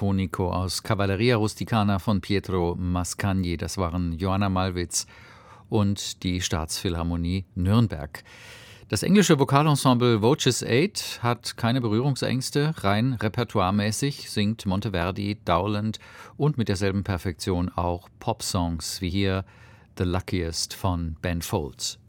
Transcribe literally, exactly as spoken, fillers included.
Sinfonico aus Cavalleria Rusticana von Pietro Mascagni. Das waren Johanna Malwitz und die Staatsphilharmonie Nürnberg. Das englische Vokalensemble Voces Eight hat keine Berührungsängste. Rein repertoiremäßig singt Monteverdi, Dowland und mit derselben Perfektion auch Popsongs, wie hier The Luckiest von Ben Folds.